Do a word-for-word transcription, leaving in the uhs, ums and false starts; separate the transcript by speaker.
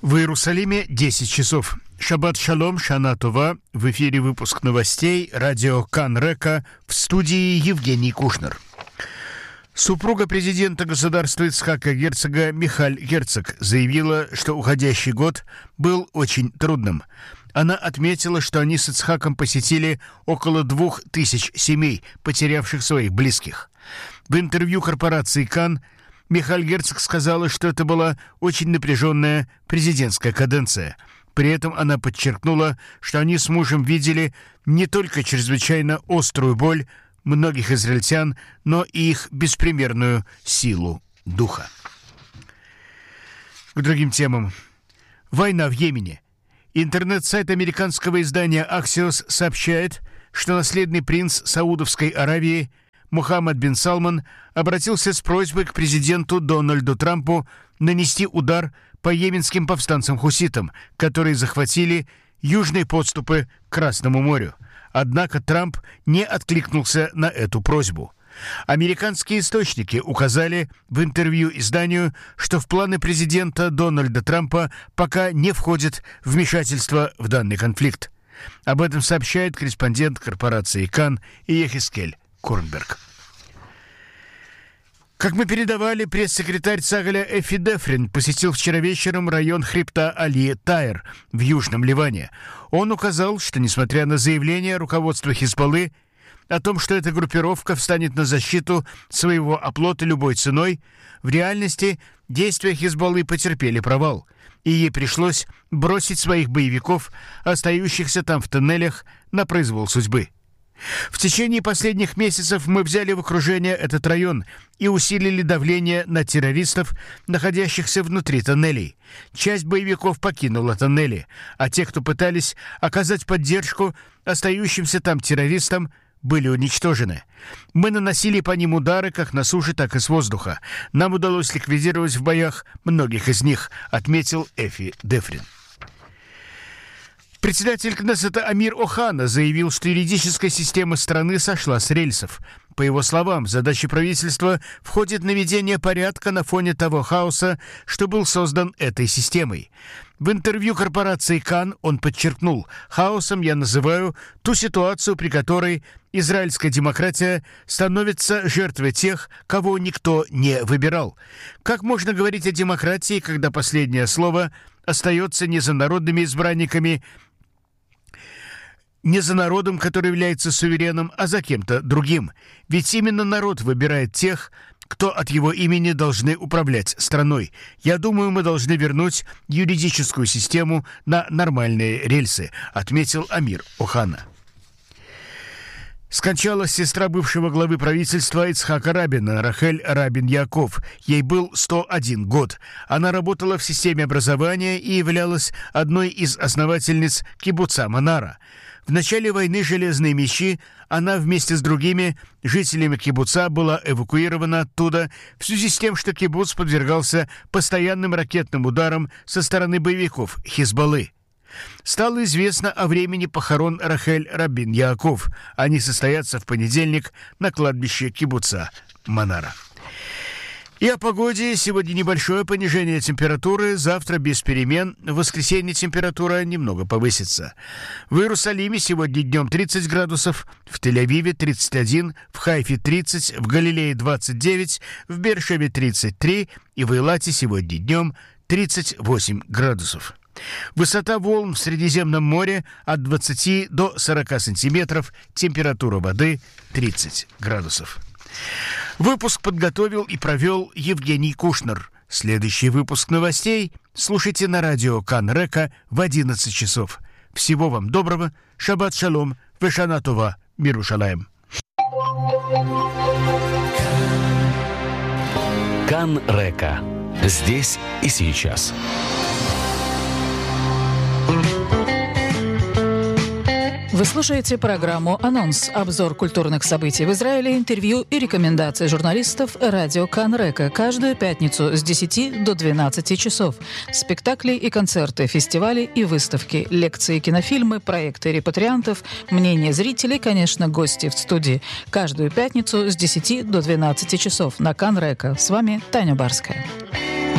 Speaker 1: В Иерусалиме десять часов. Шаббат шалом, шана това. В эфире выпуск новостей. Радио Кан Река. В студии Евгений Кушнер. Супруга президента государства Ицхака Герцога Михаль Герцог заявила, что уходящий год был очень трудным. Она отметила, что они с Ицхаком посетили около двух тысяч семей, потерявших своих близких. В интервью корпорации Кан Михаль Герцог сказала, что это была очень напряженная президентская каденция. При этом она подчеркнула, что они с мужем видели не только чрезвычайно острую боль многих израильтян, но и их беспримерную силу духа. К другим темам. Война в Йемене. Интернет-сайт американского издания Axios сообщает, что наследный принц Саудовской Аравии Мухаммад бин Салман обратился с просьбой к президенту Дональду Трампу нанести удар по йеменским повстанцам-хуситам, которые захватили южные подступы к Красному морю. Однако Трамп не откликнулся на эту просьбу. Американские источники указали в интервью изданию, что в планы президента Дональда Трампа пока не входит вмешательство в данный конфликт. Об этом сообщает корреспондент корпорации Кан Йехескель Корнберг. Как мы передавали, пресс-секретарь Цагаля Эфи Дефрин посетил вчера вечером район хребта Али-Тайр в Южном Ливане. Он указал, что, несмотря на заявление руководства Хизбаллы о том, что эта группировка встанет на защиту своего оплота любой ценой, в реальности действия Хизбаллы потерпели провал, и ей пришлось бросить своих боевиков, остающихся там в тоннелях, на произвол судьбы. В течение последних месяцев мы взяли в окружение этот район и усилили давление на террористов, находящихся внутри тоннелей. Часть боевиков покинула тоннели, а те, кто пытались оказать поддержку остающимся там террористам, были уничтожены. Мы наносили по ним удары как на суше, так и с воздуха. Нам удалось ликвидировать в боях многих из них, отметил Эфи Дефрин. Председатель Кнессета Амир Охана заявил, что юридическая система страны сошла с рельсов. По его словам, задача правительства входит наведение порядка на фоне того хаоса, что был создан этой системой. В интервью корпорации Кан он подчеркнул: «Хаосом я называю ту ситуацию, при которой израильская демократия становится жертвой тех, кого никто не выбирал. Как можно говорить о демократии, когда последнее слово остается не за народными избранниками, не за народом, который является сувереном, а за кем-то другим? Ведь именно народ выбирает тех, кто от его имени должны управлять страной. Я думаю, мы должны вернуть юридическую систему на нормальные рельсы», отметил Амир Охана. Скончалась сестра бывшего главы правительства Ицхака Рабина, Рахель Рабин Яков. Ей был сто один год. Она работала в системе образования и являлась одной из основательниц кибуца Манара. В начале войны «Железные мечи» она вместе с другими жителями кибуца была эвакуирована оттуда в связи с тем, что кибуц подвергался постоянным ракетным ударам со стороны боевиков Хизбаллы. Стало известно о времени похорон Рахель Рабин Яков. Они состоятся в понедельник на кладбище кибуца Манара. И о погоде. Сегодня небольшое понижение температуры, завтра без перемен, в воскресенье температура немного повысится. В Иерусалиме сегодня днем тридцать градусов, в Тель-Авиве тридцать один, в Хайфе тридцать, в Галилее двадцать девять, в Беэр-Шеве тридцать три и в Эйлате сегодня днем тридцать восемь градусов. Высота волн в Средиземном море от двадцати до сорока сантиметров, температура воды тридцать градусов. Выпуск подготовил и провел Евгений Кушнер. Следующий выпуск новостей слушайте на радио Кан Река в одиннадцать часов. Всего вам доброго. Шаббат шалом. Вешана това. Мирушалаем.
Speaker 2: Кан Река. Здесь и сейчас.
Speaker 3: Вы слушаете программу «Анонс». Обзор культурных событий в Израиле, интервью и рекомендации журналистов радио Кан Река каждую пятницу с десяти до двенадцати часов. Спектакли и концерты, фестивали и выставки, лекции, кинофильмы, проекты репатриантов, мнения зрителей, конечно, гости в студии. Каждую пятницу с десяти до двенадцати часов на Кан Река. С вами Таня Барская.